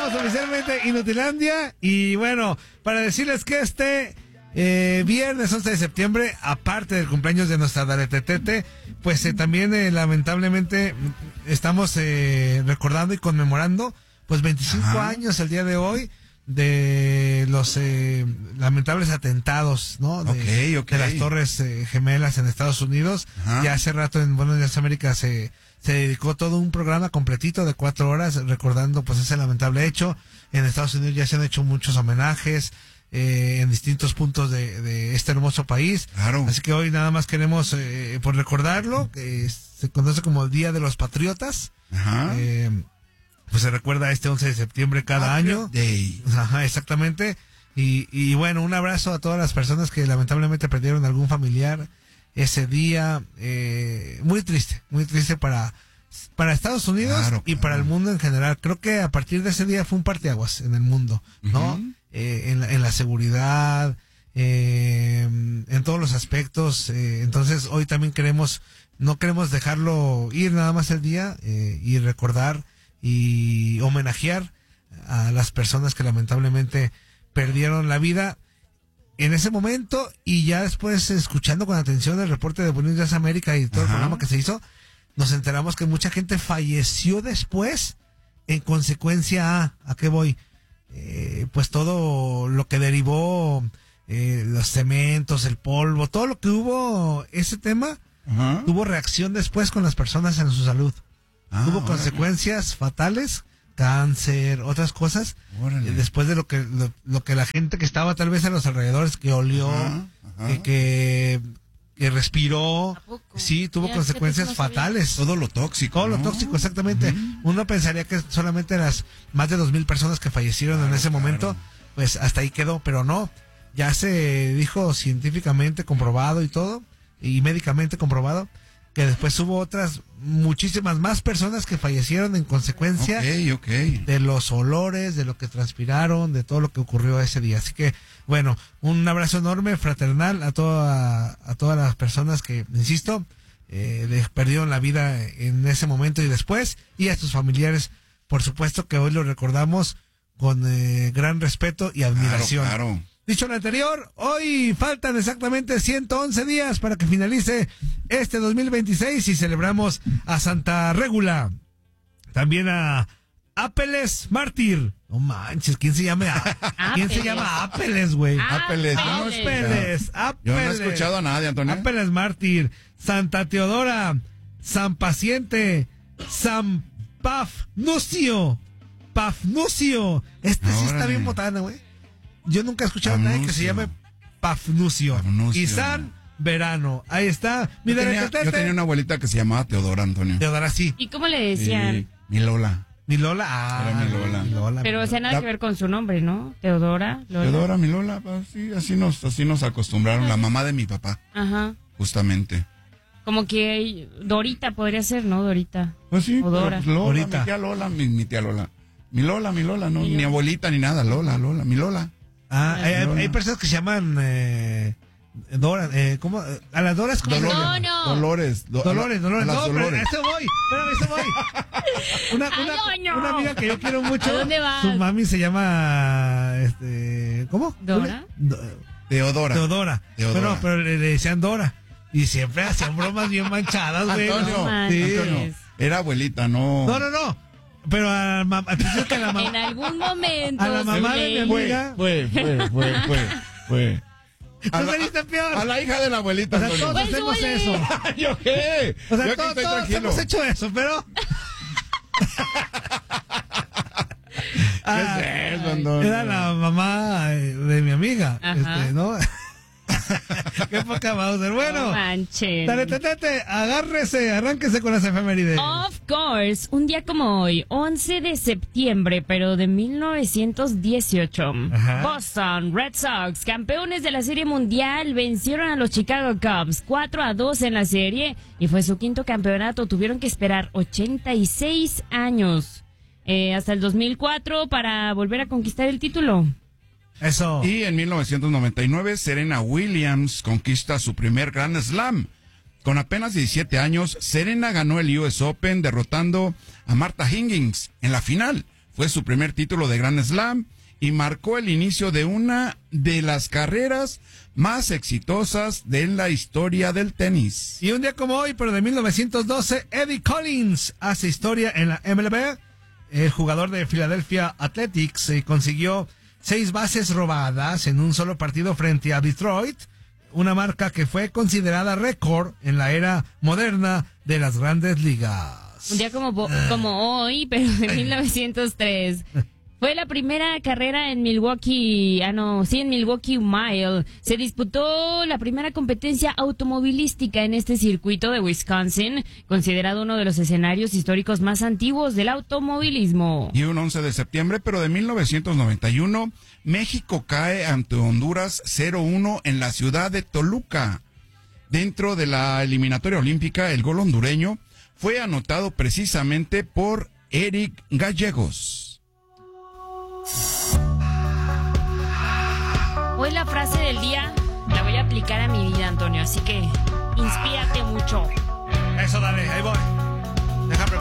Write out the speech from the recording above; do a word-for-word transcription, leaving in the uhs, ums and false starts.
somos oficialmente Inutilandia. Y bueno, para decirles que este eh, viernes once de septiembre, aparte del cumpleaños de nuestra Daretetete, pues eh, también eh, lamentablemente estamos eh, recordando y conmemorando pues veinticinco Ajá. años el día de hoy de los eh, lamentables atentados, ¿no? De, okay, okay. de las Torres eh, Gemelas en Estados Unidos. Ajá. Ya hace rato en Buenos Días América se se dedicó todo un programa completito de cuatro horas recordando pues ese lamentable hecho. En Estados Unidos ya se han hecho muchos homenajes eh, en distintos puntos de, de este hermoso país. Claro. Así que hoy nada más queremos eh, por recordarlo, que se conoce como el Día de los Patriotas. Ajá. Eh, pues se recuerda este once de septiembre cada Patriot año. Day. Ajá, exactamente. Y, y bueno, un abrazo a todas las personas que lamentablemente perdieron algún familiar ese día. Eh, muy triste, muy triste para, para Estados Unidos claro, y claro. para el mundo en general. Creo que a partir de ese día fue un parteaguas en el mundo, ¿no? Uh-huh. Eh, en, la, en la seguridad, eh, en todos los aspectos. Eh, entonces hoy también queremos, no queremos dejarlo ir nada más el día eh, y recordar y homenajear a las personas que lamentablemente perdieron la vida en ese momento, y ya después, escuchando con atención el reporte de Buenos Días América y todo Ajá. el programa que se hizo, nos enteramos que mucha gente falleció después en consecuencia a, ¿a qué voy? Eh, pues todo lo que derivó, eh, los cementos, el polvo, todo lo que hubo, ese tema, Ajá. tuvo reacción después con las personas en su salud. Ah, tuvo órale. consecuencias fatales, cáncer, otras cosas, órale. después de lo que lo, lo que la gente que estaba tal vez a los alrededores, que olió, ajá, ajá. Que, que que respiró, sí, tuvo consecuencias fatales. Todo lo tóxico. Todo ¿no? lo tóxico, exactamente. Uh-huh. Uno pensaría que solamente las más de dos mil personas que fallecieron claro, en ese claro. momento, pues hasta ahí quedó, pero no. Ya se dijo científicamente comprobado y todo, y médicamente comprobado, que después hubo otras muchísimas más personas que fallecieron en consecuencia okay, okay. de los olores, de lo que transpiraron, de todo lo que ocurrió ese día. Así que, bueno, un abrazo enorme, fraternal, a toda, a todas las personas que, insisto, eh, les perdieron la vida en ese momento y después, y a sus familiares, por supuesto que hoy lo recordamos con eh, gran respeto y admiración. Claro, claro. Dicho lo anterior, hoy faltan exactamente ciento once días para que finalice este dos mil veintiséis y celebramos a Santa Régula. También a Apeles Mártir. No manches, ¿quién se llama? A- ¿Quién se llama Apeles, güey? Apeles. Apeles, Apeles. Yo no he escuchado a nadie, Antonio. Apeles Mártir, Santa Teodora, San Paciente, San Pafnucio. Pafnucio. Este sí está bien botana, güey. Yo nunca he escuchado Pafnucio. a nadie que se llame Pafnucio. Pafnucio. Y San Verano. Ahí está. Yo tenía, yo tenía una abuelita que se llamaba Teodora, Antonio. Teodora, sí. ¿Y cómo le decían? Sí, mi Lola. Mi Lola. Ah, Era mi Lola. Mi Lola Pero, mi o sea, nada Lola. que ver con su nombre, ¿no? Teodora. Lola. Teodora, mi Lola. Así, así, nos, así nos acostumbraron. La mamá de mi papá. Ajá. Justamente. Como que Dorita podría ser, ¿no? Dorita. Pues sí. O Dora. Pues Lola, Dorita. mi tía Lola, mi, mi tía Lola. Mi Lola, mi Lola, no, Mi ni Lola. abuelita ni nada. Lola, Lola, mi Lola. Ah, hay, hay, Lola. hay personas que se llaman eh, Dora, eh, ¿cómo? A las Doras, ¿cómo se Dolores. llaman? No, no. Dolores. Do- Dolores, Dolores. a las No, pero Dolores. a eso voy. Espérame, a eso voy. Una, Ay, una, no. una amiga que yo quiero mucho. ¿A dónde vas? Su mami se llama, este, ¿cómo? ¿Dora? Do- Teodora. Teodora. Teodora. Pero, pero le, le decían Dora. Y siempre hacían bromas bien manchadas, güey. Antonio, No Sí. Antonio, era abuelita, no. No, no, no. Pero a, ma- a, que a la mamá. En algún momento. A la mamá de mi sí. amiga. Fue, fue, fue, fue, fue. A ¿No la, saliste peor? a la hija de la abuelita, O sea, Antonio. todos Pues, hacemos súbele. eso. ¿Yo qué? O sea, Yo aquí todos, estoy todos tranquilo. hemos hecho eso, pero... Ah, ¿Qué es eso, Antonio? era la mamá eh, de mi amiga, Ajá. este, ¿no? Qué poca Mauser. Bueno, No manchen. dale, tetete, agárrese, arránquese con las efemérides. Of course, un día como hoy, once de septiembre, pero de mil novecientos dieciocho. Ajá. Boston Red Sox, campeones de la Serie Mundial, vencieron a los Chicago Cubs cuatro a dos en la serie y fue su quinto campeonato. Tuvieron que esperar ochenta y seis años eh, hasta el dos mil cuatro para volver a conquistar el título. Eso. Y en mil novecientos noventa y nueve, Serena Williams conquista su primer Grand Slam. Con apenas diecisiete años, Serena ganó el U S Open derrotando a Martha Hingis en la final. Fue su primer título de Grand Slam y marcó el inicio de una de las carreras más exitosas de la historia del tenis. Y un día como hoy, pero de mil novecientos doce, Eddie Collins hace historia en la M L B. El jugador de Philadelphia Athletics eh, consiguió seis bases robadas en un solo partido frente a Detroit, una marca que fue considerada récord en la era moderna de las grandes ligas. Un día como, bo- como hoy, pero de mil novecientos tres. Fue la primera carrera en Milwaukee, ah no, sí, en Milwaukee Mile. Se disputó la primera competencia automovilística en este circuito de Wisconsin, considerado uno de los escenarios históricos más antiguos del automovilismo. Y un once de septiembre, pero de mil novecientos noventa y uno, México cae ante Honduras cero uno en la ciudad de Toluca. Dentro de la eliminatoria olímpica, el gol hondureño fue anotado precisamente por Eric Gallegos. Hoy la frase del día la voy a aplicar a mi vida, Antonio, así que inspírate mucho. Eso, dale, ahí voy. Deja